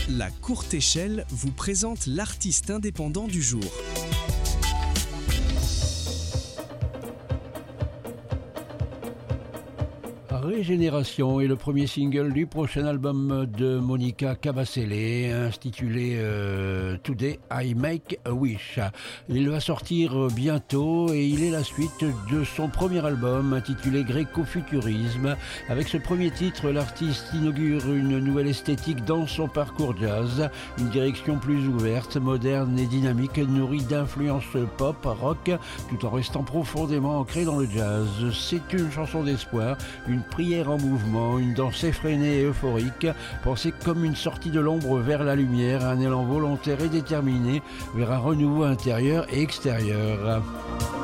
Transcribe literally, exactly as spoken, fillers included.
La Courte Échelle vous présente l'artiste indépendant du jour. Régénération est le premier single du prochain album de Monica Cabasele, intitulé euh, Today I Make a Wish. Il va sortir bientôt et il est la suite de son premier album intitulé Gréco-Futurisme. Avec ce premier titre, l'artiste inaugure une nouvelle esthétique dans son parcours jazz, une direction plus ouverte, moderne et dynamique, nourrie d'influences pop, rock, tout en restant profondément ancrée dans le jazz. C'est une chanson d'espoir, une prière en mouvement, une danse effrénée et euphorique, pensée comme une sortie de l'ombre vers la lumière, un élan volontaire et déterminé vers un renouveau intérieur et extérieur.